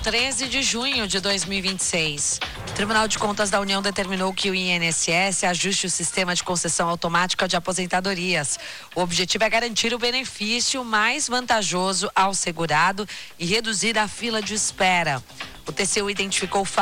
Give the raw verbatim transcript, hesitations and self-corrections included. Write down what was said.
treze de junho de dois mil e vinte e seis. O Tribunal de Contas da União determinou que o I N S S ajuste o sistema de concessão automática de aposentadorias. O objetivo é garantir o benefício mais vantajoso ao segurado e reduzir a fila de espera. O T C U identificou